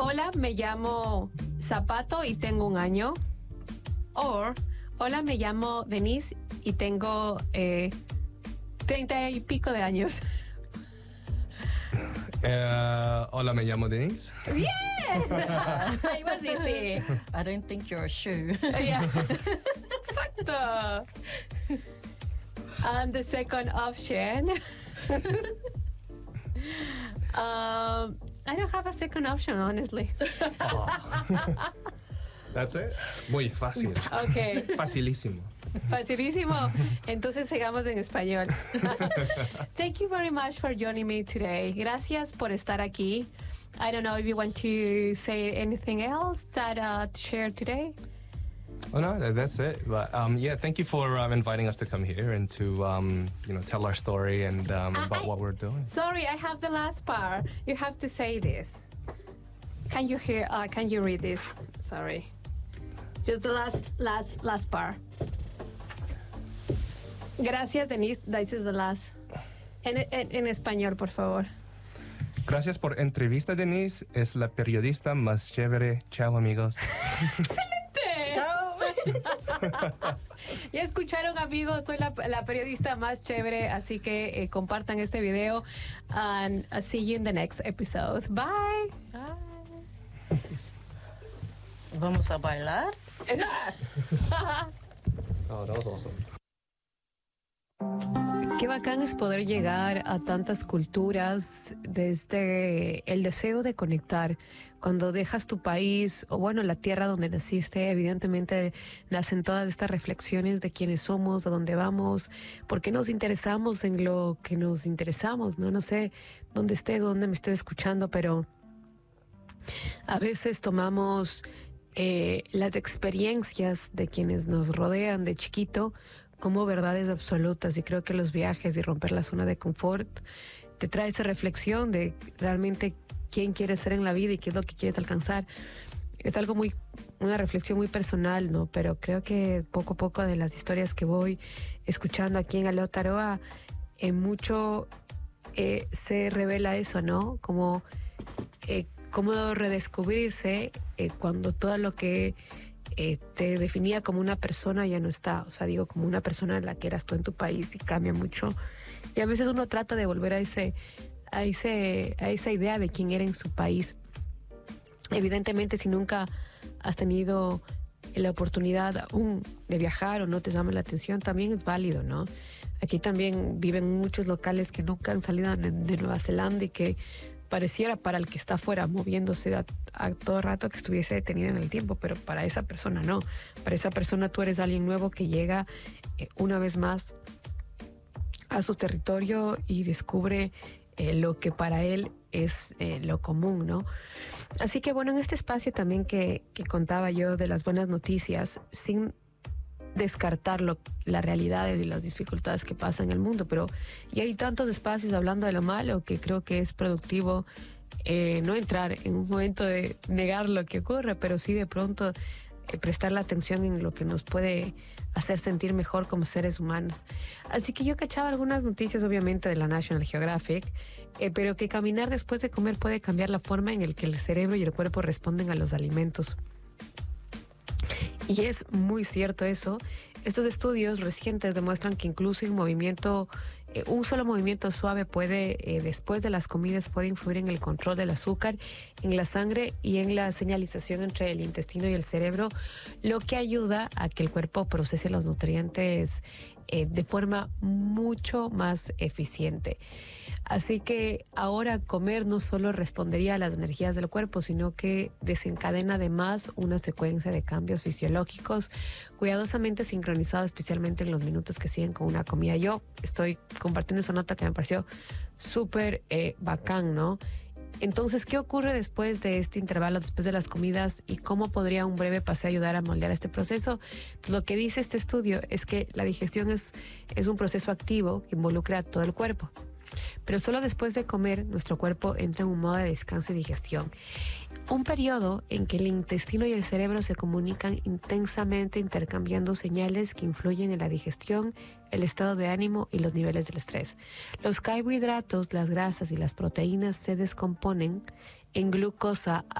Hola, me llamo Zapato y tengo 1 año. O, hola, me llamo Denise y tengo 30 y pico de años. Hola, me llamo Denise. ¡Bien! It was easy. I don't think you're a shoe. Yeah. Exacto. And the second option. I don't have a second option, honestly. That's it. Muy fácil. Okay. Facilísimo. Facilísimo. Entonces sigamos en español. Thank you very much for joining me today. Gracias por estar aquí. I don't know if you want to say anything else that to share today. Oh no, that's it. But yeah, thank you for inviting us to come here and to tell our story and about what we're doing. Sorry, I have the last part. You have to say this. Can you hear? Can you read this? Sorry, just the last part. Gracias, Denise. This is the last. En español, por favor. Gracias por entrevista, Denise. Es la periodista más chévere. Chao, amigos. ¡Excelente! Chao. Ya escucharon, amigos, soy la periodista más chévere, así que compartan este video and see you in the next episode. Bye. Vamos a bailar. Oh, that was awesome. Qué bacán es poder llegar a tantas culturas desde el deseo de conectar. Cuando dejas tu país, o bueno, la tierra donde naciste, evidentemente nacen todas estas reflexiones de quiénes somos, de dónde vamos, por qué nos interesamos en lo que nos interesamos, ¿no? No sé dónde estés, dónde me estés escuchando, pero a veces tomamos las experiencias de quienes nos rodean de chiquito como verdades absolutas, y creo que los viajes y romper la zona de confort te trae esa reflexión de realmente quién quieres ser en la vida y qué es lo que quieres alcanzar. Es algo una reflexión muy personal, ¿no? Pero creo que poco a poco de las historias que voy escuchando aquí en Aotearoa, mucho se revela eso, ¿no? Como cómo redescubrirse cuando todo lo que te definía como una persona ya no está. O sea, digo, como una persona en la que eras tú en tu país, y cambia mucho. Y a veces uno trata de volver a esa idea de quién era en su país. Evidentemente, si nunca has tenido la oportunidad aún de viajar o no te llama la atención, también es válido, ¿no? Aquí también viven muchos locales que nunca han salido de Nueva Zelanda y que pareciera para el que está afuera moviéndose a todo rato que estuviese detenido en el tiempo, pero para esa persona no. Para esa persona tú eres alguien nuevo que llega una vez más a su territorio y descubre lo que para él es lo común, ¿no? Así que bueno, en este espacio también que contaba yo de las buenas noticias, sin descartar las realidades y las dificultades que pasan en el mundo, pero y hay tantos espacios hablando de lo malo que creo que es productivo no entrar en un momento de negar lo que ocurre, pero sí de pronto prestar la atención en lo que nos puede hacer sentir mejor como seres humanos. Así que yo cachaba algunas noticias, obviamente, de la National Geographic, pero que caminar después de comer puede cambiar la forma en la que el cerebro y el cuerpo responden a los alimentos. Y es muy cierto eso. Estos estudios recientes demuestran que incluso un solo movimiento suave puede, después de las comidas, puede influir en el control del azúcar en la sangre y en la señalización entre el intestino y el cerebro, lo que ayuda a que el cuerpo procese los nutrientes de forma mucho más eficiente. Así que ahora comer no solo respondería a las energías del cuerpo, sino que desencadena además una secuencia de cambios fisiológicos cuidadosamente sincronizados, especialmente en los minutos que siguen con una comida. Yo estoy compartiendo esa nota que me pareció súper bacán, ¿no? Entonces, ¿qué ocurre después de este intervalo, después de las comidas, y cómo podría un breve paseo ayudar a moldear este proceso? Entonces, lo que dice este estudio es que la digestión es un proceso activo que involucra a todo el cuerpo. Pero solo después de comer, nuestro cuerpo entra en un modo de descanso y digestión. Un periodo en que el intestino y el cerebro se comunican intensamente, intercambiando señales que influyen en la digestión, el estado de ánimo y los niveles del estrés. Los carbohidratos, las grasas y las proteínas se descomponen en glucosa